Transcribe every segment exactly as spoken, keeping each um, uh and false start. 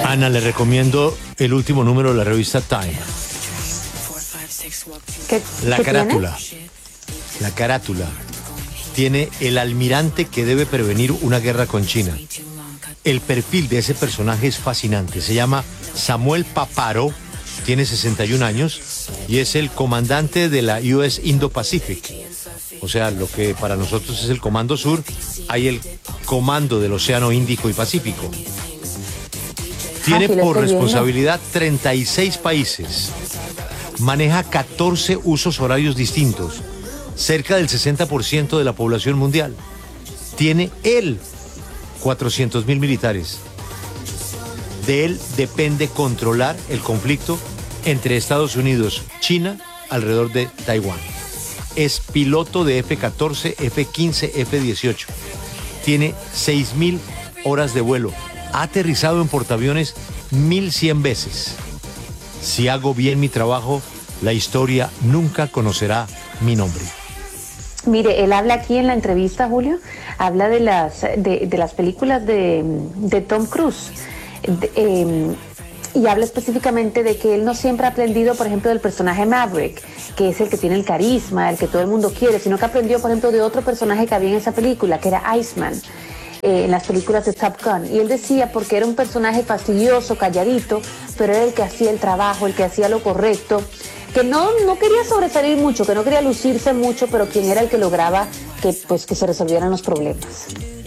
Ana, le recomiendo el último número de la revista Time. ¿Qué, La qué carátula. tiene? La carátula tiene el almirante que debe prevenir una guerra con China. El perfil de ese personaje es fascinante. Se llama Samuel Paparo, tiene sesenta y un años y es el comandante de la U S Indo-Pacific. O sea, lo que para nosotros es el Comando Sur, hay el Comando del Océano Índico y Pacífico. Tiene Ah, sí, lo por estoy viendo. responsabilidad treinta y seis países. Maneja catorce usos horarios distintos. Cerca del sesenta por ciento de la población mundial. Tiene él cuatrocientos mil militares. De él depende controlar el conflicto entre Estados Unidos y China alrededor de Taiwán. Es piloto de F catorce, F quince, F dieciocho. Tiene seis mil horas de vuelo. Ha aterrizado en portaaviones mil cien veces. Si hago bien mi trabajo, la historia nunca conocerá mi nombre. Mire, él habla aquí en la entrevista, Julio, habla de las, de, de las películas de, de Tom Cruise. De, eh, y habla específicamente de que él no siempre ha aprendido, por ejemplo, del personaje Maverick, que es el que tiene el carisma, el que todo el mundo quiere, sino que aprendió, por ejemplo, de otro personaje que había en esa película, que era Iceman, eh, en las películas de Top Gun. Y él decía, porque era un personaje fastidioso, calladito, pero era el que hacía el trabajo, el que hacía lo correcto, que no, no quería sobresalir mucho, que no quería lucirse mucho, pero quien era el que lograba que, pues, que se resolvieran los problemas.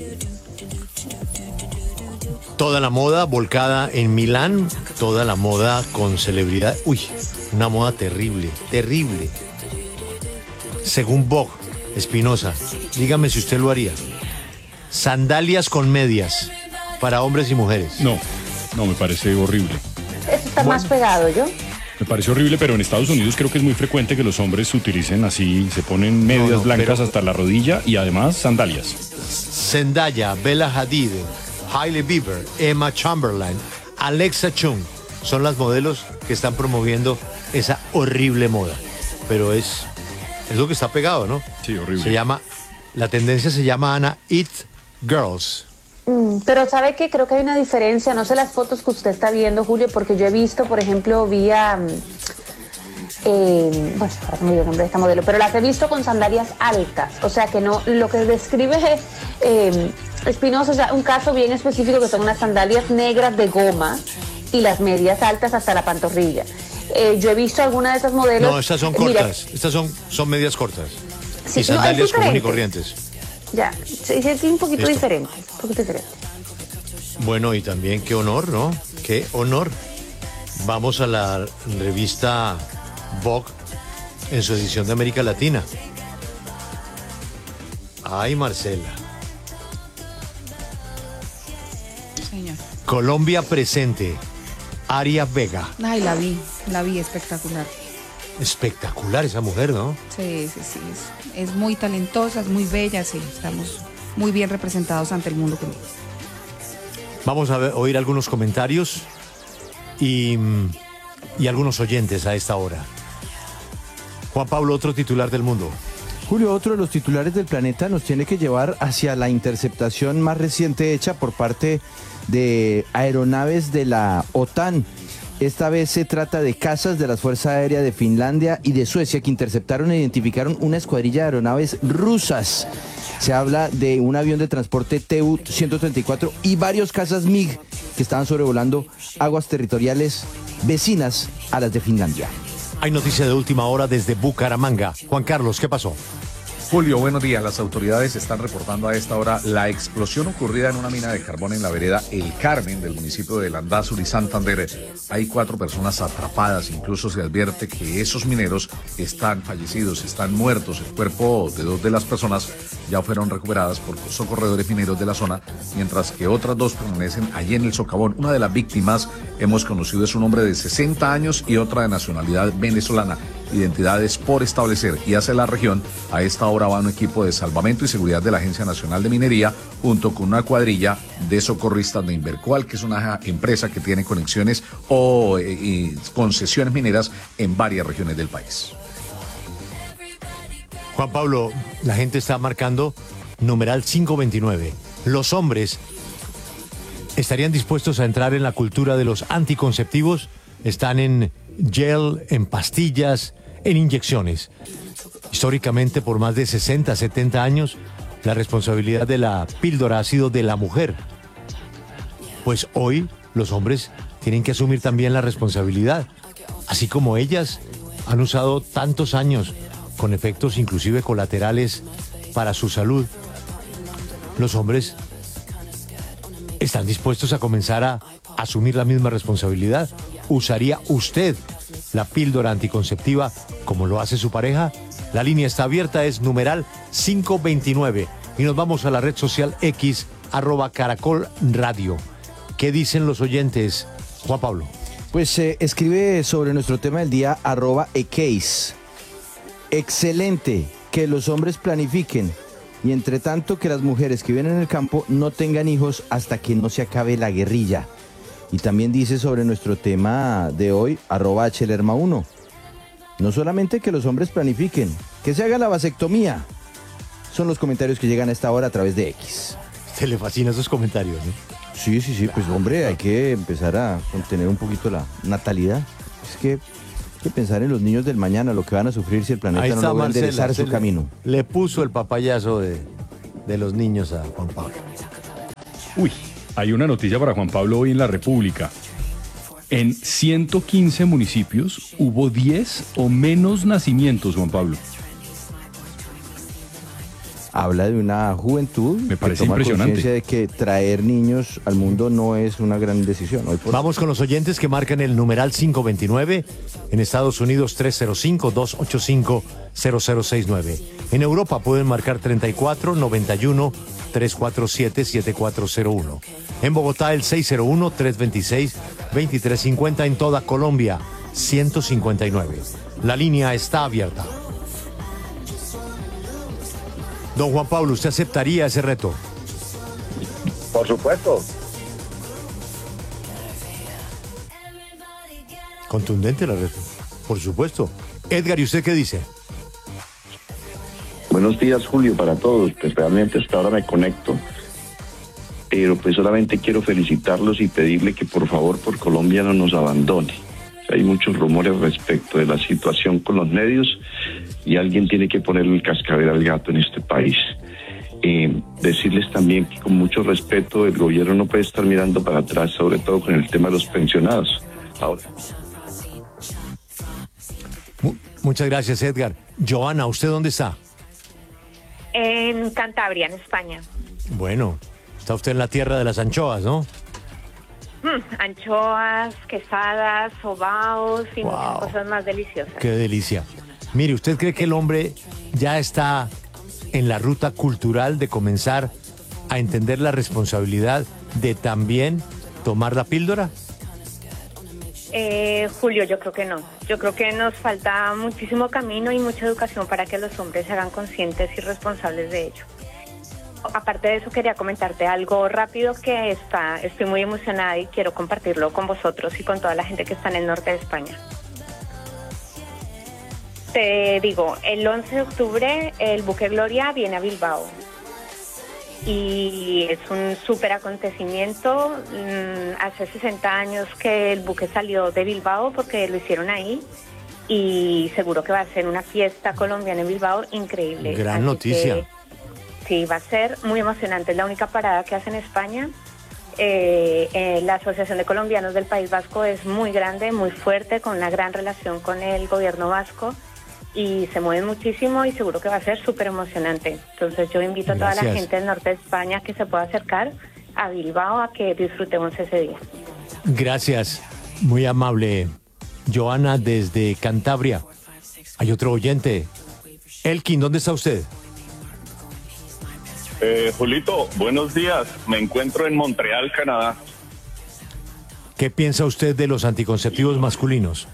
Toda la moda volcada en Milán, toda la moda con celebridad. Uy, una moda terrible, terrible. Según Vogue, Espinosa, dígame si usted lo haría. Sandalias con medias para hombres y mujeres. No, no, me parece horrible. Eso está Bueno. más pegado, ¿yo? Me parece horrible, pero en Estados Unidos creo que es muy frecuente que los hombres utilicen así, se ponen medias No, no, blancas pero- hasta la rodilla y además sandalias. Zendaya, Bella Hadid, Hailey Bieber, Emma Chamberlain, Alexa Chung son las modelos que están promoviendo esa horrible moda. Pero es, es lo que está pegado, ¿no? Sí, horrible. Se llama, la tendencia se llama, Ana, It Girls. Mm, pero ¿sabe qué? Creo que hay una diferencia, no sé las fotos que usted está viendo, Julio, porque yo he visto, por ejemplo, vía... mm, eh, bueno, ahora no me dio el nombre de esta modelo, pero las he visto con sandalias altas, o sea que no, lo que describe eh, Espinosa, o sea, un caso bien específico que son unas sandalias negras de goma y las medias altas hasta la pantorrilla. Eh, yo he visto algunas de esas modelos... No, estas son eh, mira, cortas, estas son, son medias cortas. sí, y no, es sandalias comunes y diferente. corrientes. Ya, sí, sí, es un poquito Esto. diferente, un poquito diferente. Bueno, y también qué honor, ¿no? Qué honor. Vamos a la revista Vogue en su edición de América Latina. Ay, Marcela. Señor. Colombia presente. Aria Vega. Ay, la vi, la vi espectacular. Espectacular esa mujer, ¿no? Sí, sí, sí. Es, es muy talentosa, es muy bella, sí. Estamos muy bien representados ante el mundo. Vamos a ver- oír algunos comentarios y, y algunos oyentes a esta hora. Juan Pablo, otro titular del mundo. Julio, otro de los titulares del planeta nos tiene que llevar hacia la interceptación más reciente hecha por parte de aeronaves de la OTAN. Esta vez se trata de cazas de la Fuerza Aérea de Finlandia y de Suecia que interceptaron e identificaron una escuadrilla de aeronaves rusas. Se habla de un avión de transporte T U ciento treinta y cuatro y varios cazas M I G que estaban sobrevolando aguas territoriales vecinas a las de Finlandia. Hay noticia de última hora desde Bucaramanga. Juan Carlos, ¿qué pasó? Julio, buenos días. Las autoridades están reportando a esta hora la explosión ocurrida en una mina de carbón en la vereda El Carmen del municipio de Landázuri y Santander. Hay cuatro personas atrapadas. Incluso se advierte que esos mineros están fallecidos, están muertos. El cuerpo de dos de las personas ya fueron recuperadas por socorredores mineros de la zona, mientras que otras dos permanecen allí en el socavón. Una de las víctimas hemos conocido es un hombre de sesenta años y otra de nacionalidad venezolana. Identidades por establecer, y hacia la región a esta hora va un equipo de salvamento y seguridad de la Agencia Nacional de Minería junto con una cuadrilla de socorristas de Invercoal, que es una empresa que tiene conexiones o eh, y concesiones mineras en varias regiones del país. Juan Pablo, la gente está marcando numeral quinientos veintinueve. Los hombres ¿estarían dispuestos a entrar en la cultura de los anticonceptivos? Están en gel, en pastillas, en inyecciones. Históricamente, por más de sesenta, setenta años, la responsabilidad de la píldora ha sido de la mujer. Pues hoy los hombres tienen que asumir también la responsabilidad, así como ellas han usado tantos años con efectos inclusive colaterales para su salud. Los hombres están dispuestos a comenzar a asumir la misma responsabilidad. ¿Usaría usted la píldora anticonceptiva como lo hace su pareja? La línea está abierta, es numeral cinco veintinueve. Y nos vamos a la red social X, arroba Caracol Radio. ¿Qué dicen los oyentes, Juan Pablo? Pues eh, escribe sobre nuestro tema del día, arroba Ekeis. Excelente que los hombres planifiquen y entre tanto que las mujeres que viven en el campo no tengan hijos hasta que no se acabe la guerrilla. Y también dice sobre nuestro tema de hoy, arroba Hlerma uno. No solamente que los hombres planifiquen, que se haga la vasectomía. Son los comentarios que llegan a esta hora a través de X. Se le fascina esos comentarios, ¿no? Sí, sí, sí, pues hombre, hay que empezar a contener un poquito la natalidad. Es que hay que pensar en los niños del mañana, lo que van a sufrir si el planeta no logra enderezar su camino. Le puso el papayazo de, de los niños a Juan Pablo. Uy, hay una noticia para Juan Pablo hoy en La República. En ciento quince municipios hubo diez o menos nacimientos, Juan Pablo. Habla de una juventud Me parece que toma impresionante. conciencia de que traer niños al mundo no es una gran decisión. Hoy por... Vamos con los oyentes que marcan el numeral cinco veintinueve. En Estados Unidos tres cero cinco, dos ocho cinco, cero cero seis nueve. En Europa pueden marcar treinta y cuatro, noventa y uno, trescientos cuarenta y siete, setenta y cuatro cero uno. En Bogotá el seis cero uno, trescientos veintiséis, veintitrés cincuenta. En toda Colombia ciento cincuenta y nueve. La línea está abierta. Don Juan Pablo, ¿usted aceptaría ese reto? Por supuesto. Contundente la respuesta. Por supuesto. Edgar, ¿y usted qué dice? Buenos días, Julio, para todos. Pues realmente hasta ahora me conecto. Pero pues solamente quiero felicitarlos y pedirle que por favor por Colombia no nos abandone. Hay muchos rumores respecto de la situación con los medios y alguien tiene que ponerle el cascabel al gato en este país. Eh, decirles también que con mucho respeto el gobierno no puede estar mirando para atrás, sobre todo con el tema de los pensionados. Ahora. Muchas gracias, Edgar. Joana, ¿usted dónde está? En Cantabria, en España. Bueno, está usted en la tierra de las anchoas, ¿no? Mm, anchoas, quesadas, sobaos y Wow. muchas cosas más deliciosas. Qué delicia. Mire, ¿usted cree que el hombre ya está en la ruta cultural de comenzar a entender la responsabilidad de también tomar la píldora? Eh, Julio, yo creo que no. Yo creo que nos falta muchísimo camino y mucha educación para que los hombres se hagan conscientes y responsables de ello. Aparte de eso, quería comentarte algo rápido que está, estoy muy emocionada y quiero compartirlo con vosotros y con toda la gente que está en el norte de España. Te digo, el once de octubre el buque Gloria viene a Bilbao y es un súper acontecimiento. Hace sesenta años que el buque salió de Bilbao porque lo hicieron ahí y seguro que va a ser una fiesta colombiana en Bilbao increíble. Gran Así noticia. que, sí, va a ser muy emocionante. Es la única parada que hace en España. Eh, eh, la Asociación de Colombianos del País Vasco es muy grande, muy fuerte, con una gran relación con el gobierno vasco y se mueven muchísimo y seguro que va a ser súper emocionante. Entonces yo invito a toda Gracias. la gente del norte de España que se pueda acercar a Bilbao a que disfrutemos ese día. Gracias, muy amable. Joana desde Cantabria. Hay otro oyente. Elkin, ¿dónde está usted? Eh, Julito, buenos días. Me encuentro en Montreal, Canadá. ¿Qué piensa usted de los anticonceptivos masculinos?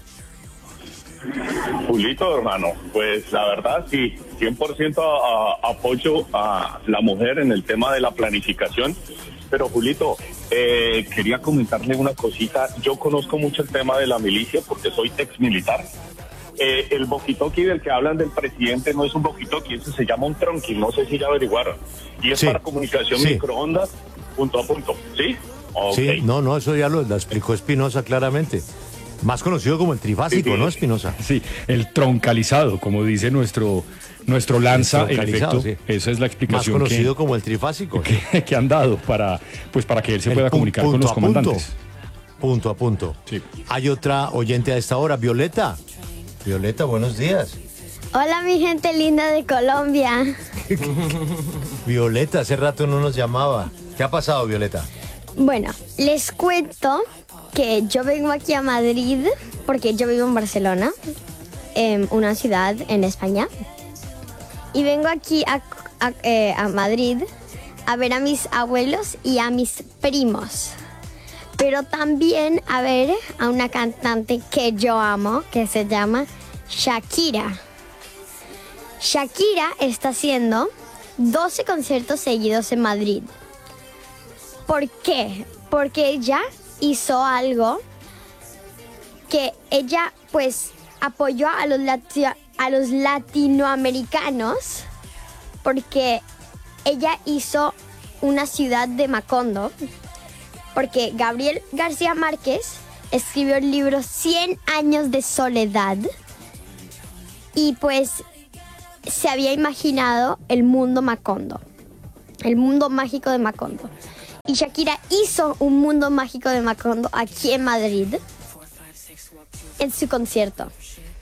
Julito, hermano, pues la verdad sí, cien por ciento a, a, apoyo a la mujer en el tema de la planificación. Pero Julito, eh, quería comentarle una cosita. Yo conozco mucho el tema de la milicia porque soy ex militar. Eh, el walkie-talkie del que hablan del presidente no es un walkie-talkie, ese se llama un trunking, no sé si ya averiguaron. Y es Sí. para comunicación Sí. microondas, punto a punto, ¿sí? Ok. Sí, no, no, eso ya lo, lo explicó Espinosa claramente. Más conocido como el trifásico, Sí, sí. ¿no, Espinosa? Sí, el troncalizado, como dice nuestro, nuestro Lanza, El en troncalizado, efecto, sí. esa es la Más explicación conocido que, como el trifásico. que, que han dado para, pues, para que él se El pueda pu- comunicar con punto los a punto. comandantes. Punto a punto. Sí. Hay otra oyente a esta hora, Violeta. Violeta, buenos días. Hola mi gente linda de Colombia. Violeta, hace rato no nos llamaba. ¿Qué ha pasado, Violeta? Bueno, les cuento que yo vengo aquí a Madrid porque yo vivo en Barcelona, en una ciudad en España. Y vengo aquí a, a, eh, a Madrid a ver a mis abuelos y a mis primos. Pero también a ver a una cantante que yo amo, que se llama Shakira. Shakira está haciendo doce conciertos seguidos en Madrid. ¿Por qué? Porque ella hizo algo que ella pues apoyó a los, lati- a los latinoamericanos porque ella hizo una ciudad de Macondo, porque Gabriel García Márquez escribió el libro cien años de soledad y pues se había imaginado el mundo Macondo, el mundo mágico de Macondo. Y Shakira hizo un mundo mágico de Macondo aquí en Madrid en su concierto.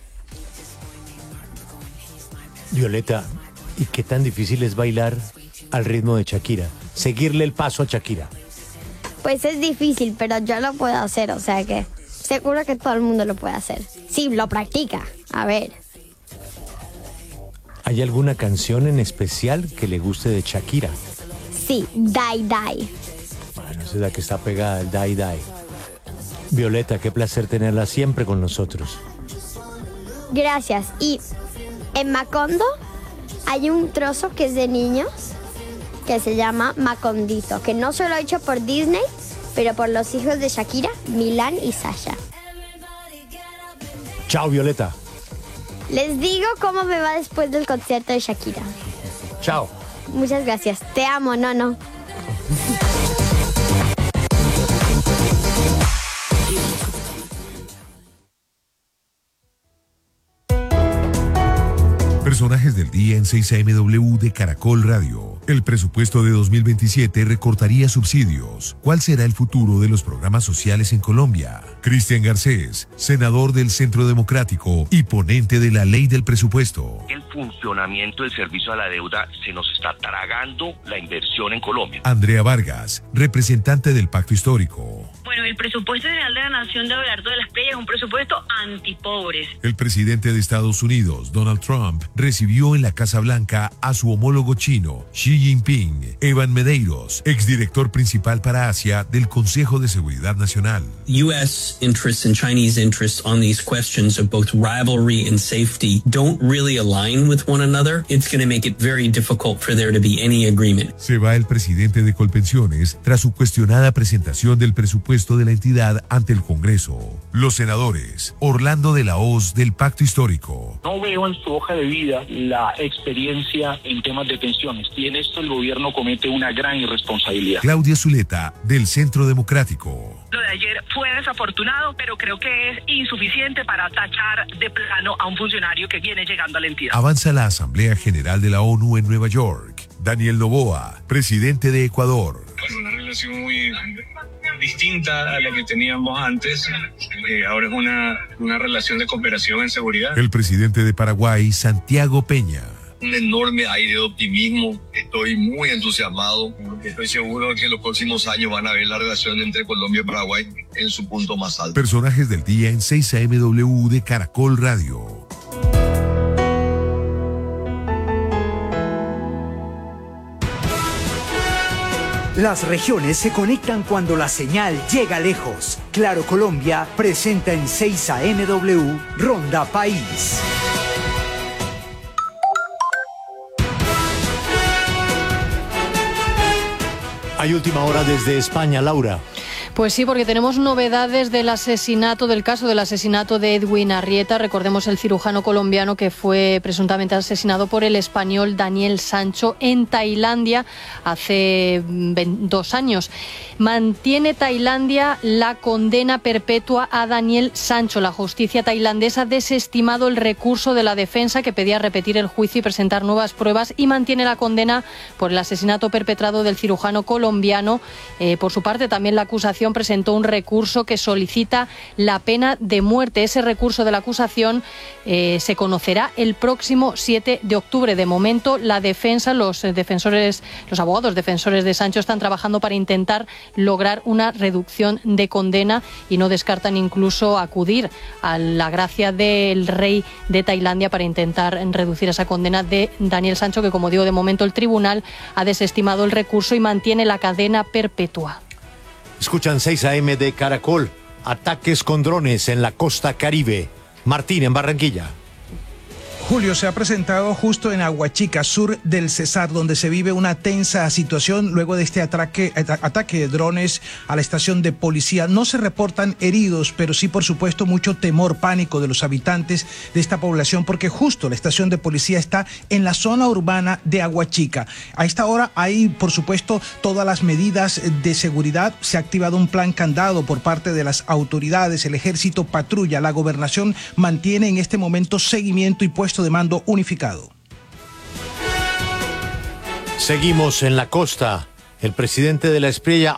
Violeta, ¿y qué tan difícil es bailar al ritmo de Shakira? Seguirle el paso a Shakira. Pues es difícil, pero yo lo puedo hacer, o sea que seguro que todo el mundo lo puede hacer. Sí, lo practica. A ver. ¿Hay alguna canción en especial que le guste de Shakira? Sí, Die Die. Bueno, esa es la que está pegada, el Die Die. Violeta, qué placer tenerla siempre con nosotros. Gracias. Y en Macondo hay un trozo que es de niños que se llama Macondito, que no solo hecho por Disney, pero por los hijos de Shakira, Milán y Sasha. Chao, Violeta. Les digo cómo me va después del concierto de Shakira. Chao. Muchas gracias. Te amo, no, no. Personajes del día en seis A M W de Caracol Radio. El presupuesto de dos mil veintisiete recortaría subsidios. ¿Cuál será el futuro de los programas sociales en Colombia? Cristian Garcés, senador del Centro Democrático y ponente de la ley del presupuesto. El funcionamiento del servicio a la deuda se nos está tragando la inversión en Colombia. Andrea Vargas, representante del Pacto Histórico. Bueno, el presupuesto general de la Nación de Abelardo de las Playas es un presupuesto antipobres. El presidente de Estados Unidos, Donald Trump, recibió en la Casa Blanca a su homólogo chino, Xi Jinping. Evan Medeiros, exdirector principal para Asia del Consejo de Seguridad Nacional. U S interests and Chinese interests on these questions of both rivalry and safety don't really align with one another. It's going to make it very difficult for there to be any agreement. Se va el presidente de Colpensiones tras su cuestionada presentación del presupuesto de la entidad ante el Congreso. Los senadores, Orlando de la Hoz del Pacto Histórico. No veo en su hoja de vida la experiencia en temas de pensiones y en esto el gobierno comete una gran irresponsabilidad. Claudia Zuleta del Centro Democrático. Lo de ayer fue desafortunado, pero creo que es insuficiente para tachar de plano a un funcionario que viene llegando a la entidad. Avanza la Asamblea General de la ONU en Nueva York. Daniel Noboa, presidente de Ecuador. Una relación muy distinta a la que teníamos antes. Eh, ahora es una, una relación de cooperación en seguridad. El presidente de Paraguay, Santiago Peña. Un enorme aire de optimismo. Estoy muy entusiasmado. Estoy seguro que en los próximos años van a ver la relación entre Colombia y Paraguay en su punto más alto. Personajes del día en seis A M W de Caracol Radio. Las regiones se conectan cuando la señal llega lejos. Claro Colombia presenta en seis A M W Ronda País. Hay última hora desde España, Laura. Pues sí, porque tenemos novedades del asesinato, del caso del asesinato de Edwin Arrieta. Recordemos el cirujano colombiano que fue presuntamente asesinado por el español Daniel Sancho en Tailandia hace dos años. Mantiene Tailandia la condena perpetua a Daniel Sancho. La justicia tailandesa ha desestimado el recurso de la defensa que pedía repetir el juicio y presentar nuevas pruebas, y mantiene la condena por el asesinato perpetrado del cirujano colombiano. Eh, por su parte, también la acusación presentó un recurso que solicita la pena de muerte. Ese recurso de la acusación eh, se conocerá el próximo siete de octubre. De momento, la defensa, los defensores, los abogados defensores de Sancho están trabajando para intentar lograr una reducción de condena y no descartan incluso acudir a la gracia del rey de Tailandia para intentar reducir esa condena de Daniel Sancho, que, como digo, de momento el tribunal ha desestimado el recurso y mantiene la cadena perpetua. Escuchan seis a eme de Caracol. Ataques con drones en la costa Caribe. Martín, en Barranquilla. Julio, se ha presentado justo en Aguachica, sur del Cesar, donde se vive una tensa situación luego de este ataque, ataque de drones a la estación de policía. No se reportan heridos, pero sí, por supuesto, mucho temor, pánico de los habitantes de esta población, porque justo la estación de policía está en la zona urbana de Aguachica. A esta hora hay, por supuesto, todas las medidas de seguridad. Se ha activado un plan candado por parte de las autoridades, el ejército patrulla, la gobernación mantiene en este momento seguimiento y puesto de mando unificado. Seguimos en la costa. El presidente de la Espriella,